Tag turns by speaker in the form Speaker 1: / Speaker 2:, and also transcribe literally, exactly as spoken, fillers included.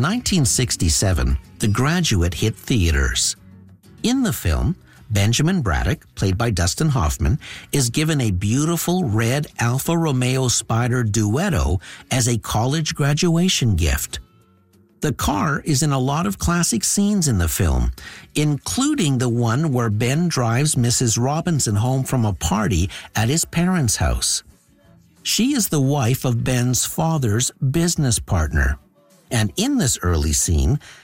Speaker 1: nineteen sixty-seven, The Graduate hit theaters. In the film, Benjamin Braddock, played by Dustin Hoffman, is given a beautiful red Alfa Romeo Spider Duetto as a college graduation gift. The car is in a lot of classic scenes in the film, including the one where Ben drives Missus Robinson home from a party at his parents' house. She is the wife of Ben's father's business partner. And in this early scene,